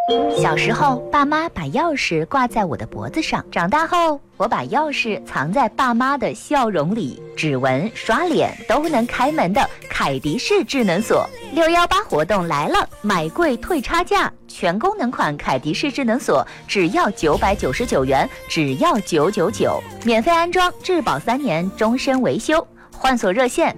小时候，爸妈把钥匙挂在我的脖子上；长大后，我把钥匙藏在爸妈的笑容里。指纹、刷脸都能开门的凯迪式智能锁，618活动来了，买贵退差价，全功能款凯迪式智能锁只要999元，只要999，免费安装，质保3年，终身维修。换锁热线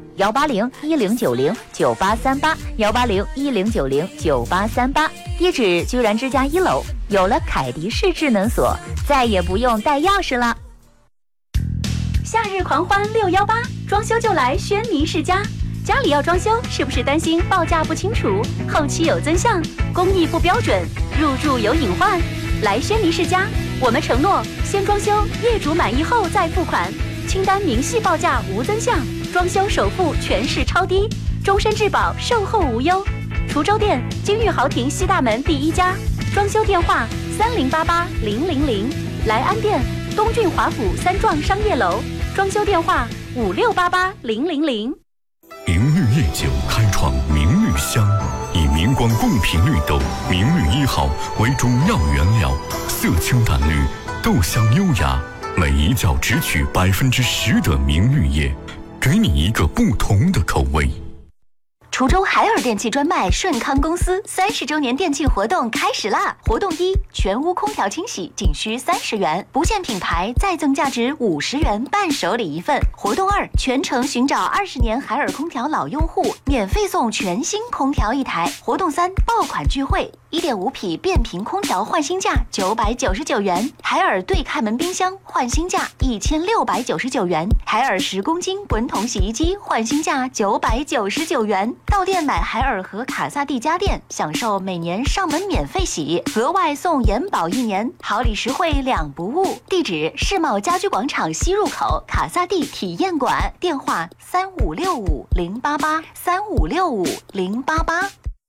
18010909838，18010909838，地址居然之家1楼。有了凯迪式智能锁，再也不用带钥匙了。 夏日狂欢618，装修就来轩尼诗家。家里要装修，是不是担心报价不清楚，后期有增项，工艺不标准，入住有隐患？来轩尼诗家，我们承诺先装修，业主满意后再付款。清单明细报价无增项，装修首付全市超低，终身质保，售后无忧。滁州店金玉豪庭西大门第1家，装修电话30880000，莱安店东郡华府3幢商业楼，装修电话56880000。 明绿夜酒开创明绿香，以明光贡品绿豆明绿1号为主要原料，色清淡绿，豆香优雅，每一窖只取10%的明绿叶，给你一个不同的口味。 滁州海尔电器专卖顺康公司30周年电器活动开始啦！活动1，全屋空调清洗仅需30元，不限品牌再赠价值50元伴手礼1份。活动2，全程寻找20年海尔空调老用户，免费送全新空调1台。活动3，爆款聚会，1.5匹变频空调换新价999元，海尔对开门冰箱换新价1699元，海尔10公斤滚筒洗衣机换新价999元。到店买海尔和卡萨帝家电，享受每年上门免费洗，额外送延保1年，好礼实惠2不误。地址：世贸家居广场西入口卡萨帝体验馆，电话35650883565088。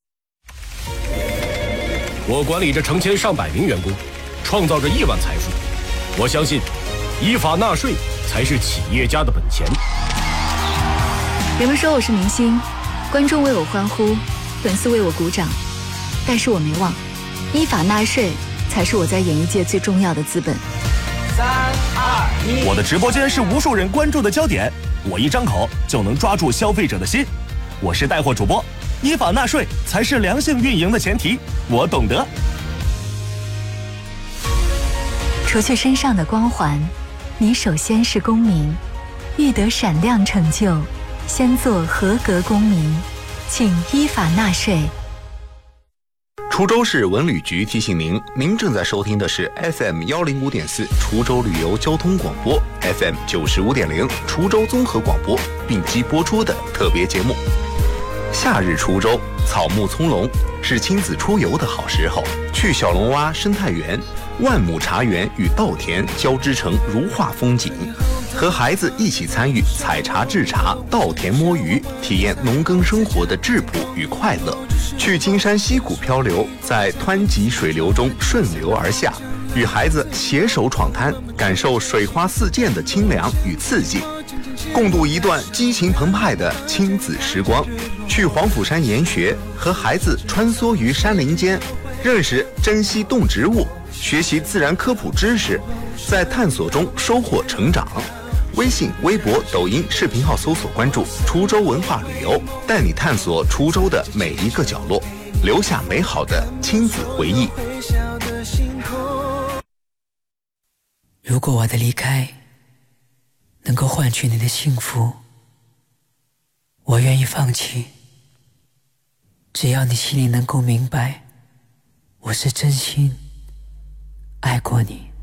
我管理着成千上百名员工，创造着亿万财富。我相信，依法纳税才是企业家的本钱。 人们说我是明星，观众为我欢呼，粉丝为我鼓掌，但是我没忘，依法纳税才是我在演艺界最重要的资本。 3、2、1，我的直播间是无数人关注的焦点，我一张口就能抓住消费者的心。我是带货主播，依法纳税才是良性运营的前提，我懂得。 除去身上的光环，你首先是公民，欲得闪亮成就，先做合格公民，请依法纳税。 滁州市文旅局提醒您，您正在收听的是 FM105.4 滁州旅游交通广播， FM 95.0 滁州综合广播并机播出的特别节目。夏日滁州草木葱茏，是亲子出游的好时候。去小龙洼生态园、万亩茶园与稻田交织成如画风景，和孩子一起参与采茶制茶、稻田摸鱼，体验农耕生活的质朴与快乐。去金山溪谷漂流，在湍急水流中顺流而下，与孩子携手闯滩，感受水花四溅的清凉与刺激，共度一段激情澎湃的亲子时光。去黄甫山研学，和孩子穿梭于山林间，认识珍稀动植物，学习自然科普知识，在探索中收获成长。微信、微博、抖音视频号搜索关注滁州文化旅游，带你探索滁州的每一个角落，留下美好的亲子回忆。 如果我的离开能够换取你的幸福，我愿意放弃，只要你心里能够明白，我是真心爱过你。